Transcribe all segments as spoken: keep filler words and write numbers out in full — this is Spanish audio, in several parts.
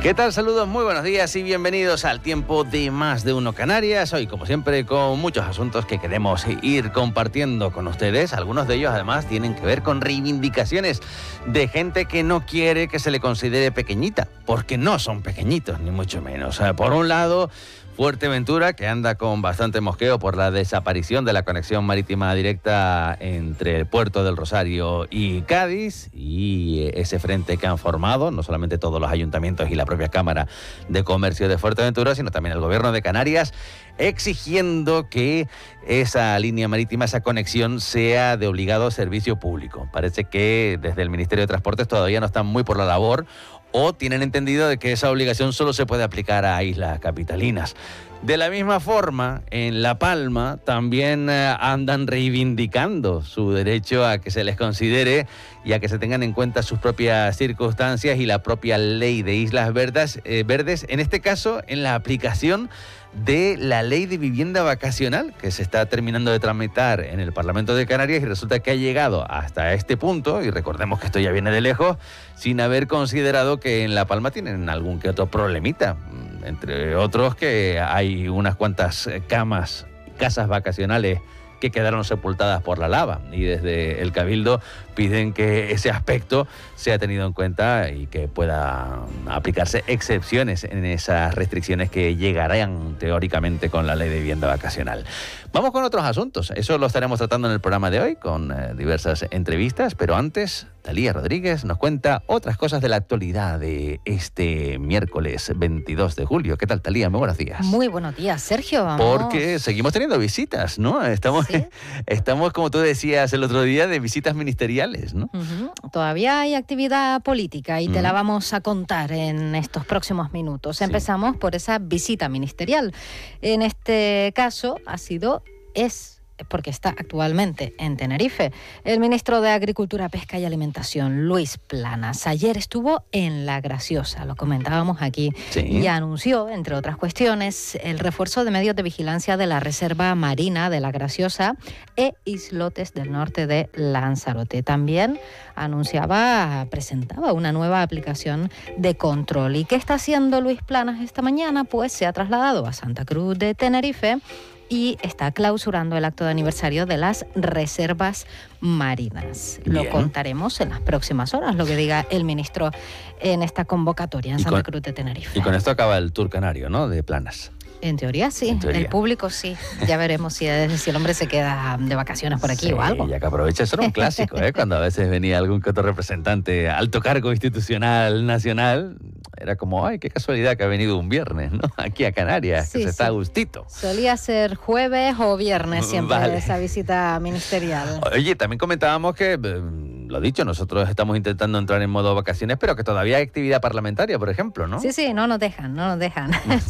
¿Qué tal? Saludos, muy buenos días y bienvenidos al tiempo de Más de Uno Canarias. Hoy, como siempre, con muchos asuntos que queremos ir compartiendo con ustedes. Algunos de ellos, además, tienen que ver con reivindicaciones de gente que no quiere que se le considere pequeñita, porque no son pequeñitos, ni mucho menos. Por un lado, Fuerteventura, que anda con bastante mosqueo por la desaparición de la conexión marítima directa entre el puerto del Rosario y Cádiz, y ese frente que han formado, no solamente todos los ayuntamientos y la propia Cámara de Comercio de Fuerteventura, sino también el Gobierno de Canarias, exigiendo que esa línea marítima, esa conexión, sea de obligado servicio público. Parece que desde el Ministerio de Transportes todavía no están muy por la labor, o tienen entendido de que esa obligación solo se puede aplicar a islas capitalinas. De la misma forma, en La Palma también eh, andan reivindicando su derecho a que se les considere y a que se tengan en cuenta sus propias circunstancias y la propia ley de Islas Verdes, eh, verdes, en este caso en la aplicación de la ley de vivienda vacacional que se está terminando de tramitar en el Parlamento de Canarias, y resulta que ha llegado hasta este punto, y recordemos que esto ya viene de lejos, sin haber considerado que en La Palma tienen algún que otro problemita, entre otros que hay unas cuantas camas, casas vacacionales que quedaron sepultadas por la lava, y desde el Cabildo piden que ese aspecto sea tenido en cuenta y que pueda aplicarse excepciones en esas restricciones que llegarán teóricamente con la ley de vivienda vacacional. Vamos con otros asuntos, eso lo estaremos tratando en el programa de hoy con eh, diversas entrevistas, pero antes Talía Rodríguez nos cuenta otras cosas de la actualidad de este miércoles veintidós de julio. ¿Qué tal, Talía? Muy buenos días. Muy buenos días, Sergio. Vamos. Porque seguimos teniendo visitas, ¿no? Estamos, ¿sí? estamos, como tú decías el otro día, de visitas ministeriales, ¿no? Uh-huh. Todavía hay actividad política y uh-huh. te la vamos a contar en estos próximos minutos. Sí. Empezamos por esa visita ministerial. En este caso ha sido, es... porque está actualmente en Tenerife, el ministro de Agricultura, Pesca y Alimentación, Luis Planas. Ayer estuvo en La Graciosa, lo comentábamos aquí, sí. y anunció, entre otras cuestiones, el refuerzo de medios de vigilancia de la Reserva Marina de La Graciosa e islotes del norte de Lanzarote. También anunciaba, presentaba una nueva aplicación de control. ¿Y qué está haciendo Luis Planas esta mañana? Pues se ha trasladado a Santa Cruz de Tenerife y está clausurando el acto de aniversario de las reservas marinas. Bien. Lo contaremos en las próximas horas, lo que diga el ministro en esta convocatoria en Santa con, Cruz de Tenerife. Y con esto acaba el tour canario, ¿no?, de Planas. En teoría sí, en teoría. El público sí. Ya veremos si, si el hombre se queda de vacaciones por aquí, sí, o algo. Ya que aprovecha, eso era un clásico, ¿eh? Cuando a veces venía algún que otro representante, alto cargo institucional nacional, era como, ay, qué casualidad que ha venido un viernes, ¿no? Aquí a Canarias, sí, que se sí. está a gustito. Solía ser jueves o viernes siempre vale. esa visita ministerial. Oye, también comentábamos que, lo dicho, nosotros estamos intentando entrar en modo vacaciones, pero que todavía hay actividad parlamentaria, por ejemplo, ¿no? Sí, sí, no nos dejan, no nos dejan.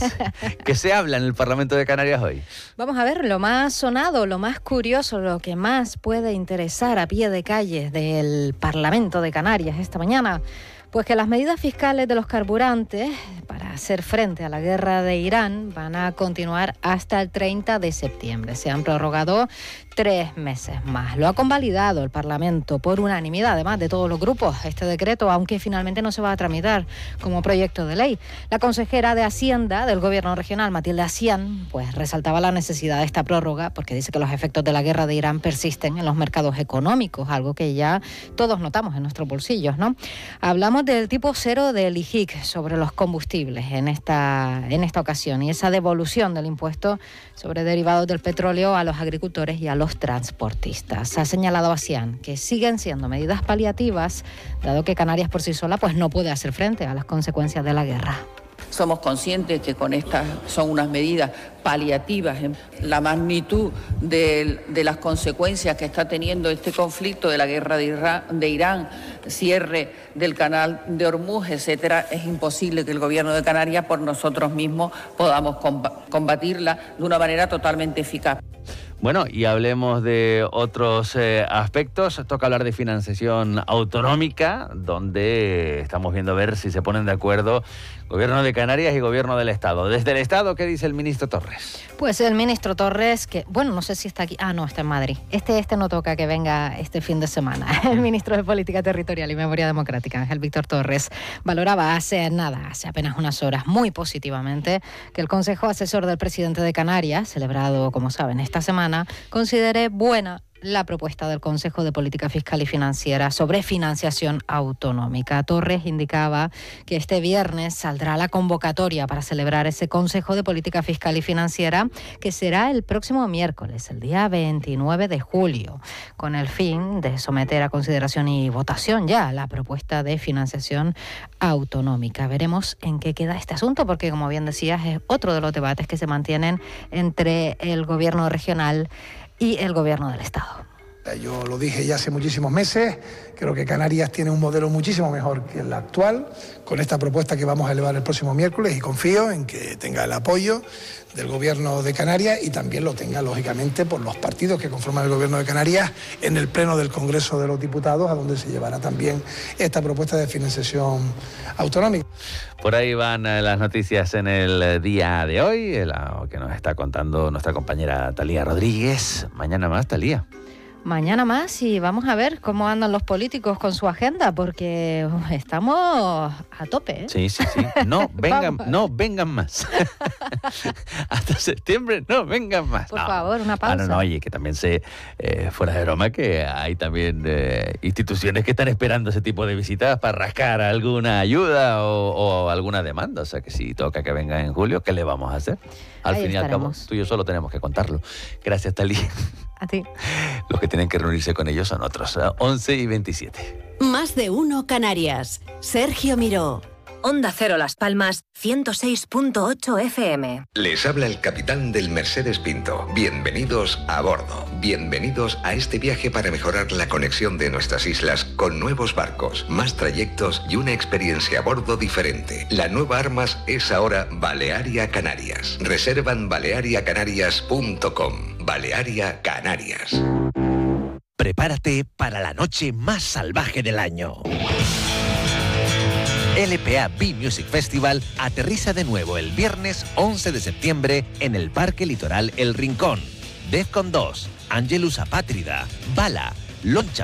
¿Qué se habla en el Parlamento de Canarias hoy? Vamos a ver lo más sonado, lo más curioso, lo que más puede interesar a pie de calle del Parlamento de Canarias esta mañana. Pues que las medidas fiscales de los carburantes para hacer frente a la guerra de Irán van a continuar hasta el treinta de septiembre. Se han prorrogado tres meses más. Lo ha convalidado el Parlamento por unanimidad, además de todos los grupos, este decreto, aunque finalmente no se va a tramitar como proyecto de ley. La consejera de Hacienda del Gobierno regional, Matilde Asián, pues resaltaba la necesidad de esta prórroga porque dice que los efectos de la guerra de Irán persisten en los mercados económicos, algo que ya todos notamos en nuestros bolsillos, ¿no? Hablamos del tipo cero del I J I C sobre los combustibles en esta, en esta ocasión, y esa devolución del impuesto sobre derivados del petróleo a los agricultores y a los transportistas. Ha señalado Asián que siguen siendo medidas paliativas, dado que Canarias por sí sola pues no puede hacer frente a las consecuencias de la guerra. Somos conscientes que con estas son unas medidas paliativas. La magnitud de, de las consecuencias que está teniendo este conflicto de la guerra de Irán, de Irán, cierre del canal de Hormuz, etcétera, es imposible que el Gobierno de Canarias por nosotros mismos podamos combatirla de una manera totalmente eficaz. Bueno, y hablemos de otros eh, aspectos. Toca hablar de financiación autonómica, donde estamos viendo a ver si se ponen de acuerdo Gobierno de Canarias y Gobierno del Estado. Desde el Estado, ¿qué dice el ministro Torres? Pues el ministro Torres, que, bueno, no sé si está aquí. Ah, no, está en Madrid. Este, este no toca que venga este fin de semana. El ministro de Política Territorial y Memoria Democrática, Ángel Víctor Torres, valoraba hace nada, hace apenas unas horas, muy positivamente, que el Consejo Asesor del Presidente de Canarias, celebrado, como saben, esta semana, considere buena la propuesta del Consejo de Política Fiscal y Financiera sobre financiación autonómica. Torres indicaba que este viernes saldrá la convocatoria para celebrar ese Consejo de Política Fiscal y Financiera, que será el próximo miércoles, el día veintinueve de julio, con el fin de someter a consideración y votación ya la propuesta de financiación autonómica. Veremos en qué queda este asunto, porque, como bien decías, es otro de los debates que se mantienen entre el Gobierno regional y el Gobierno del Estado. Yo lo dije ya hace muchísimos meses, creo que Canarias tiene un modelo muchísimo mejor que el actual, con esta propuesta que vamos a elevar el próximo miércoles, y confío en que tenga el apoyo del Gobierno de Canarias y también lo tenga, lógicamente, por los partidos que conforman el Gobierno de Canarias en el Pleno del Congreso de los Diputados, a donde se llevará también esta propuesta de financiación autonómica. Por ahí van las noticias en el día de hoy, lo que nos está contando nuestra compañera Talía Rodríguez. Mañana más, Talía. Mañana más, y vamos a ver cómo andan los políticos con su agenda, porque uh, estamos a tope, ¿eh? Sí, sí, sí. No vengan, no vengan más. Hasta septiembre no vengan más. Por no. favor, una pausa. Ah, no, no, oye, que también sé, eh, fuera de broma, que hay también eh, instituciones que están esperando ese tipo de visitas para rascar alguna ayuda o, o alguna demanda. O sea, que si toca que vengan en julio, ¿qué le vamos a hacer? Al Ahí fin y al cabo, estaremos. tú y yo solo tenemos que contarlo. Gracias, Talía. A ti. Los que tienen que reunirse con ellos son otros, once y veintisiete. Más de uno Canarias. Sergio Miró. Onda Cero Las Palmas, ciento seis punto ocho F M. Les habla el capitán del Mercedes Pinto. Bienvenidos a bordo. Bienvenidos a este viaje para mejorar la conexión de nuestras islas con nuevos barcos, más trayectos y una experiencia a bordo diferente. La nueva Armas es ahora Balearia Canarias. Reservan balearia canarias punto com. Balearia Canarias. Prepárate para la noche más salvaje del año. L P A B-Music Festival aterriza de nuevo el viernes once de septiembre en el Parque Litoral El Rincón. Defcon dos, Angelus Apátrida, Bala, Loncha